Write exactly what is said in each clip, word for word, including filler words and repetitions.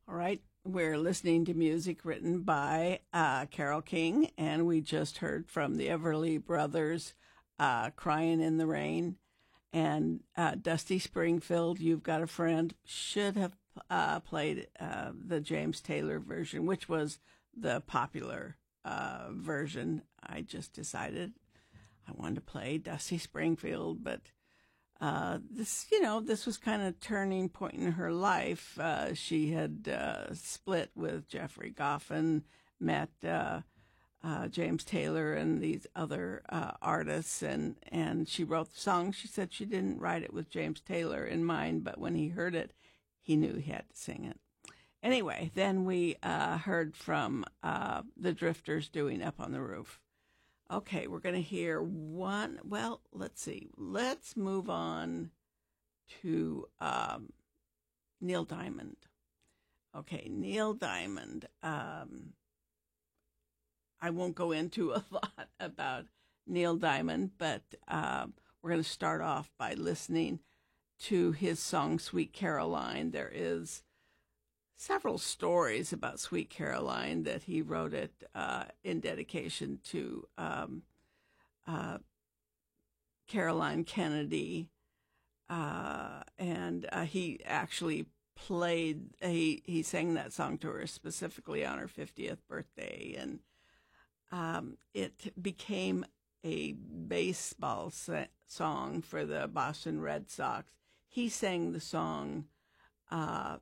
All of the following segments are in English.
All right, we're listening to music written by uh, Carole King, and we just heard from the Everly Brothers, uh, Crying in the Rain. And uh, Dusty Springfield, You've Got a Friend, should have uh, played uh, the James Taylor version, which was the popular uh, version. I just decided I wanted to play Dusty Springfield, but uh, this, you know, this was kind of a turning point in her life. Uh, she had uh, split with Jeffrey Goffin, met uh, uh, James Taylor and these other uh, artists, and, and she wrote the song. She said she didn't write it with James Taylor in mind, but when he heard it, he knew he had to sing it. Anyway, then we uh, heard from uh, the Drifters doing Up on the Roof. Okay, we're going to hear one. Well, let's see. Let's move on to um, Neil Diamond. Okay, Neil Diamond. Um, I won't go into a lot about Neil Diamond, but uh, we're going to start off by listening to his song Sweet Caroline. There is several stories about Sweet Caroline that he wrote it uh, in dedication to um, uh, Caroline Kennedy. Uh, and uh, he actually played, he, he sang that song to her specifically on her fiftieth birthday. And um, it became a baseball sa- song for the Boston Red Sox. He sang the song uh,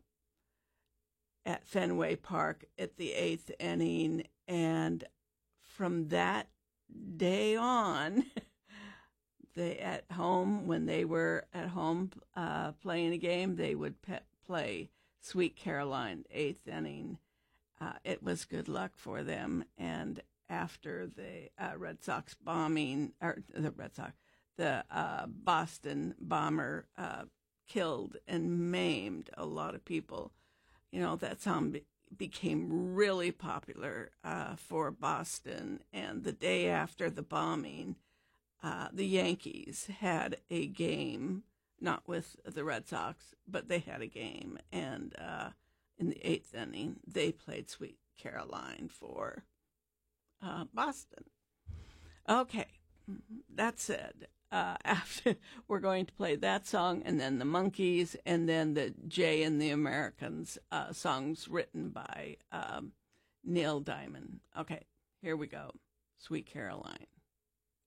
at Fenway Park at the eighth inning, and from that day on, they at home when they were at home uh, playing a game, they would pe- play Sweet Caroline, eighth inning. Uh, it was good luck for them, and after the uh, Red Sox bombing, or the Red Sox, the uh, Boston bomber uh, killed and maimed a lot of people. You know, that song be- became really popular uh, for Boston. And the day after the bombing, uh, the Yankees had a game, not with the Red Sox, but they had a game. And uh, in the eighth inning, they played Sweet Caroline for uh, Boston. Okay, that said, Uh, after we're going to play that song, and then the Monkees, and then the Jay and the Americans uh, songs written by um, Neil Diamond. Okay, here we go. Sweet Caroline.